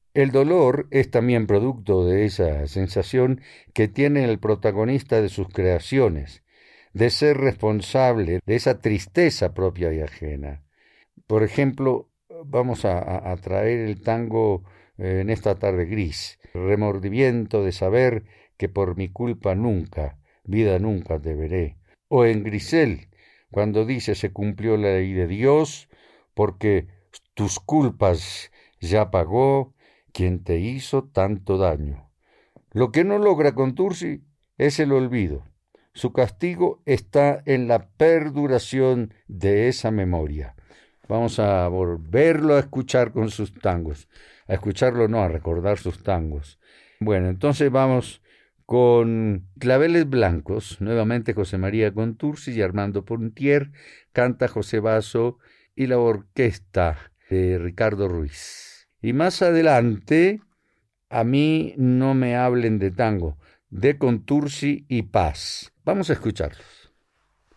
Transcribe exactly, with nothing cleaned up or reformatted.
El dolor es también producto de esa sensación que tiene el protagonista de sus creaciones, de ser responsable de esa tristeza propia y ajena. Por ejemplo, vamos a, a- a traer el tango eh, en esta tarde gris, remordimiento de saber que por mi culpa nunca, vida nunca te veré. O en Grisel, cuando dice se cumplió la ley de Dios, porque tus culpas ya pagó quien te hizo tanto daño. Lo que no logra Contursi es el olvido. Su castigo está en la perduración de esa memoria. Vamos a volverlo a escuchar con sus tangos. A escucharlo no, a recordar sus tangos. Bueno, entonces vamos con Claveles Blancos, nuevamente José María Contursi y Armando Pontier, canta José Basso y la orquesta de Ricardo Ruiz. Y más adelante, a mí no me hablen de tango, de Contursi y Paz. Vamos a escucharlos.